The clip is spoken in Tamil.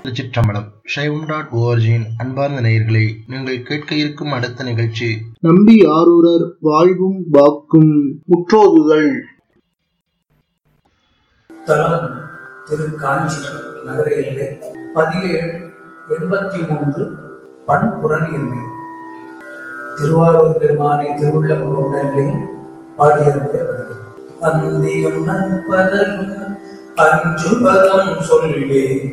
திருச்சிற்றம்பலம். சைவம்.org-இன் அன்பார்ந்த நேயர்களே, நீங்கள் கேட்க இருக்கும் அடுத்த நிகழ்ச்சி நம்பி ஆரூரர் வாழ்வும் வாக்கும் முற்றோதுதல். தலம் திரு காஞ்சி நகர எல்லை 1783 பண்புரணி எல்லை. திருவாரூர் பெருமானை திருவுள்ள உடனே பாடியிருந்த அந்தியும் நண்பதலும் அஞ்சு பதம் சொல்வே